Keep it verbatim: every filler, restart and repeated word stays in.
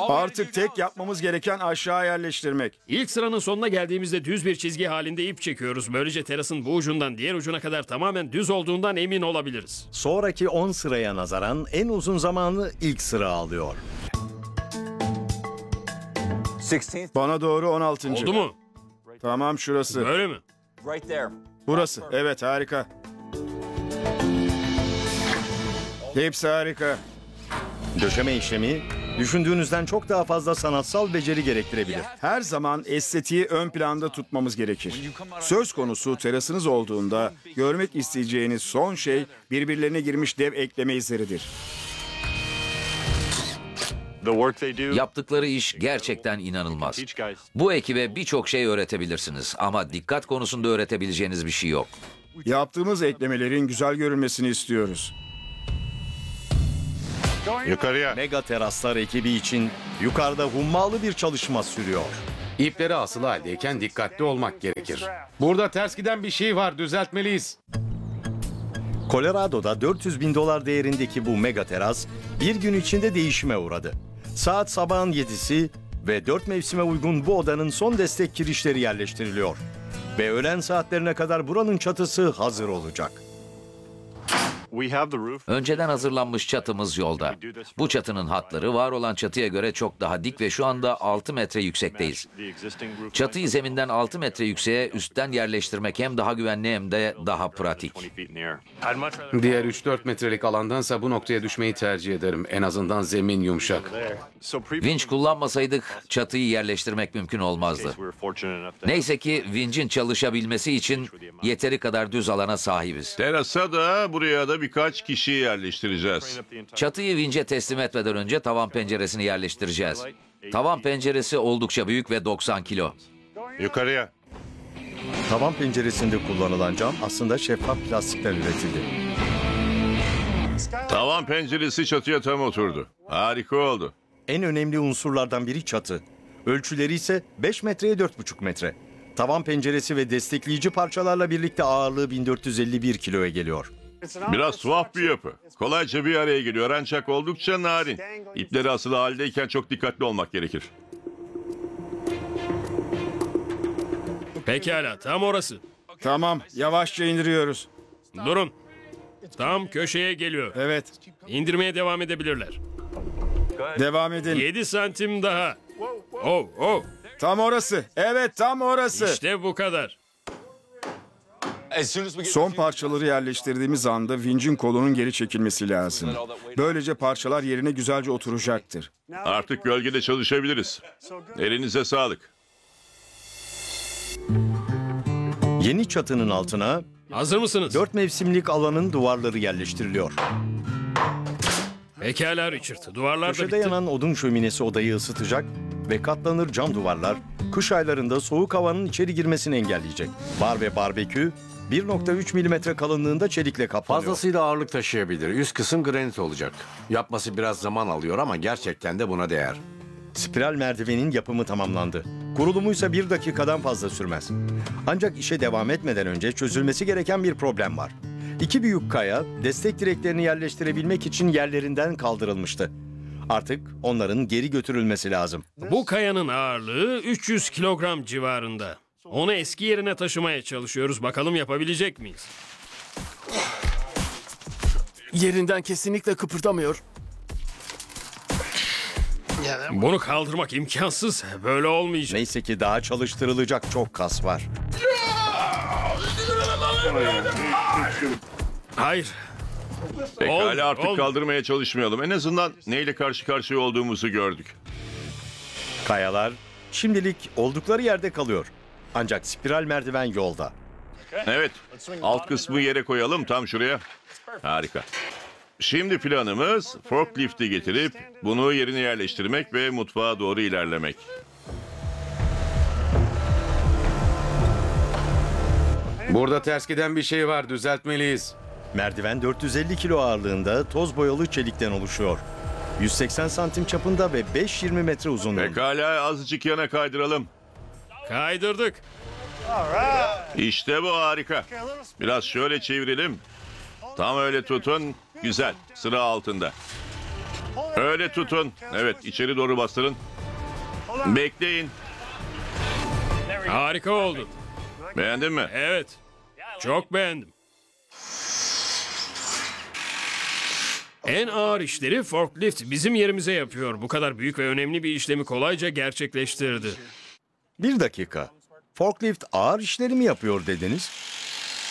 Artık tek yapmamız gereken aşağı yerleştirmek. İlk sıranın sonuna geldiğimizde düz bir çizgi halinde ip çekiyoruz. Böylece terasın bu ucundan diğer ucuna kadar tamamen düz olduğundan emin olabiliriz. Sonraki on sıraya nazaran en uzun zamanı ilk sıra alıyor. Bana doğru on altıncı. Oldu mu? Tamam, şurası. Böyle mi? Burası. Evet, harika. Hepsi harika. Döşeme işlemi düşündüğünüzden çok daha fazla sanatsal beceri gerektirebilir. Her zaman estetiği ön planda tutmamız gerekir. Söz konusu terasınız olduğunda görmek isteyeceğiniz son şey birbirlerine girmiş dev ekleme izleridir. Yaptıkları iş gerçekten inanılmaz. Bu ekibe birçok şey öğretebilirsiniz ama dikkat konusunda öğretebileceğiniz bir şey yok. Yaptığımız eklemelerin güzel görünmesini istiyoruz. Yukarıya. Mega teraslar ekibi için yukarıda hummalı bir çalışma sürüyor. İpleri asılı haldeyken dikkatli olmak gerekir. Burada ters giden bir şey var, düzeltmeliyiz. Colorado'da dört yüz bin dolar değerindeki bu mega teras bir gün içinde değişime uğradı. Saat sabahın yedisi ve dört mevsime uygun bu odanın son destek kirişleri yerleştiriliyor. Ve öğlen saatlerine kadar buranın çatısı hazır olacak. Önceden hazırlanmış çatımız yolda. Bu çatının hatları var olan çatıya göre çok daha dik ve şu anda altı metre yüksekteyiz. Çatıyı zeminden altı metre yükseğe üstten yerleştirmek hem daha güvenli hem de daha pratik. Diğer üç dört metrelik alandansa bu noktaya düşmeyi tercih ederim. En azından zemin yumuşak. Vinç kullanmasaydık çatıyı yerleştirmek mümkün olmazdı. Neyse ki vincin çalışabilmesi için yeteri kadar düz alana sahibiz. Terasa da buraya da birkaç kişi yerleştireceğiz. Çatıyı vince teslim etmeden önce tavan penceresini yerleştireceğiz. Tavan penceresi oldukça büyük ve doksan kilo. Yukarıya. Tavan penceresinde kullanılan cam aslında şeffaf plastikten üretildi. Tavan penceresi çatıya tam oturdu. Harika oldu. En önemli unsurlardan biri çatı. Ölçüleri ise beş metreye dört buçuk metre. Tavan penceresi ve destekleyici parçalarla birlikte ağırlığı bin dört yüz elli bir kiloya geliyor. Biraz tuhaf bir yapı. Kolayca bir araya geliyor ancak oldukça narin. İpleri asılı haldeyken çok dikkatli olmak gerekir. Pekala, tam orası. Tamam, yavaşça indiriyoruz. Durun. Tam köşeye geliyor. Evet, İndirmeye devam edebilirler. devam edin. yedi santim daha. Oh, oh. Tam orası. Evet, tam orası. İşte bu kadar. Son parçaları yerleştirdiğimiz anda vincin kolunun geri çekilmesi lazım. Böylece parçalar yerine güzelce oturacaktır. Artık gölgede çalışabiliriz. Elinize sağlık. Yeni çatının altına Hazır mısınız? dört mevsimlik alanın duvarları yerleştiriliyor. Pekala Richard. Duvarlar da Köşede bitti. yanan odun şöminesi odayı ısıtacak ve katlanır cam duvarlar kış aylarında soğuk havanın içeri girmesini engelleyecek. Bar ve barbekü bir nokta üç milimetre kalınlığında çelikle kaplanıyor. Fazlasıyla ağırlık taşıyabilir. Üst kısım granit olacak. Yapması biraz zaman alıyor ama gerçekten de buna değer. Spiral merdivenin yapımı tamamlandı. Kurulumuysa bir dakikadan fazla sürmez. Ancak işe devam etmeden önce çözülmesi gereken bir problem var. İki büyük kaya destek direklerini yerleştirebilmek için yerlerinden kaldırılmıştı. Artık onların geri götürülmesi lazım. Bu kayanın ağırlığı üç yüz kilogram civarında. Onu eski yerine taşımaya çalışıyoruz. Bakalım yapabilecek miyiz? Yerinden kesinlikle kıpırdamıyor. Bunu kaldırmak imkansız. Böyle olmayacak. Neyse ki daha çalıştırılacak çok kas var. Hayır. Pekala Oldu, artık oldu. kaldırmaya çalışmayalım. En azından neyle karşı karşıya olduğumuzu gördük. Kayalar şimdilik oldukları yerde kalıyor. Ancak spiral merdiven yolda. Evet. Alt kısmı yere koyalım tam şuraya. Harika. Şimdi planımız forklifti getirip bunu yerine yerleştirmek ve mutfağa doğru ilerlemek. Burada ters giden bir şey var, düzeltmeliyiz. Merdiven dört yüz elli kilo ağırlığında toz boyalı çelikten oluşuyor. yüz seksen santim çapında ve beş yirmi metre uzunluğunda. Pekala azıcık yana kaydıralım. Kaydırdık. İşte bu harika. Biraz şöyle çevirelim. Tam öyle tutun. Güzel. Sıra altında. Öyle tutun. Evet, içeri doğru bastırın. Bekleyin. Harika oldu. Beğendin mi? Evet. Çok beğendim. En ağır işleri forklift bizim yerimize yapıyor. Bu kadar büyük ve önemli bir işlemi kolayca gerçekleştirdi. Bir dakika. Forklift ağır işleri mi yapıyor dediniz?